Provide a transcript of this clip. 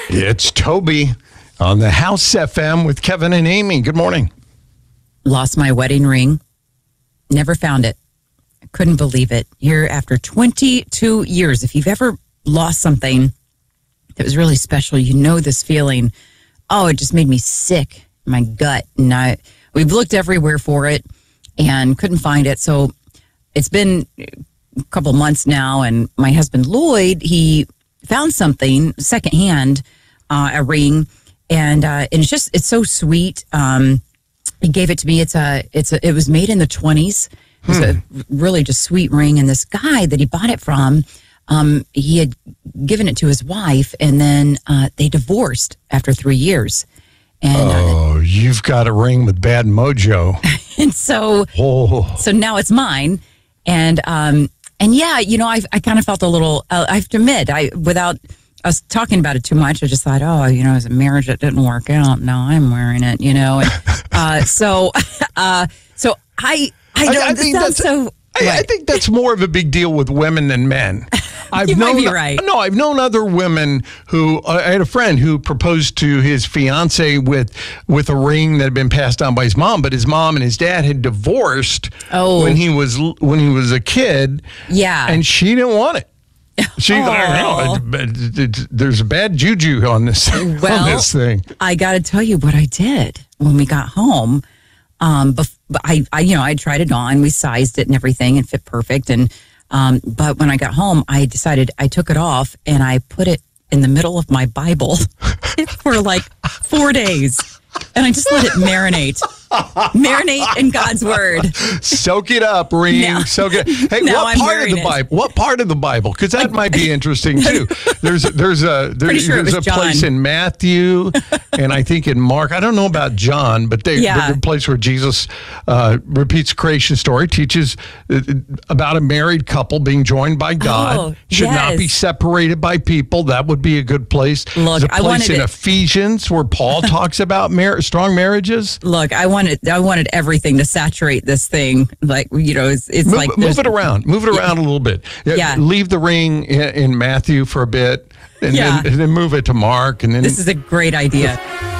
It's Toby on the House FM with Kevin and Amy. Good morning. Lost my wedding ring. Never found it. I couldn't believe it. Here after 22 years. If you've ever lost something that was really special, you know this feeling. Oh, it just made me sick in my gut. And we've looked everywhere for it and couldn't find it. So it's been a couple months now, and my husband Lloyd, he found something secondhand, a ring, and it's so sweet. He gave it to me. It was made in the 1920s. It was a really just sweet ring. And this guy that he bought it from, he had given it to his wife, and then they divorced after 3 years. And you've got a ring with bad mojo. And so now it's mine. And yeah, I kind of felt a little, I have to admit, without us talking about it too much, I just thought, as a marriage that didn't work out, now I'm wearing it, And, so I think that's more of a big deal with women than men. You might be right. No, I've known other women who, I had a friend who proposed to his fiance with a ring that had been passed down by his mom, but his mom and his dad had divorced when he was a kid. Yeah. And she didn't want it. She's there's a bad juju on this thing. I got to tell you what I did when we got home. I tried it on, we sized it and everything, and fit perfect. And but when I got home, I decided I took it off and I put it in the middle of my Bible for like 4 days. And I just let it marinate in God's word. Soak it up, ring. Soak it. Hey, what part of the Bible? What part of the Bible? Because that might be interesting too. There's a place in Matthew, and I think in Mark. I don't know about John, but there's a place where Jesus repeats the creation story, teaches about a married couple being joined by God, should not be separated by people. That would be a good place. Look, there's a place in Ephesians where Paul talks about strong marriages. Look, I wanted everything to saturate this thing. Like, it's like move it around a little bit. Yeah. Leave the ring in Matthew for a bit, and then move it to Mark, and then this is a great idea.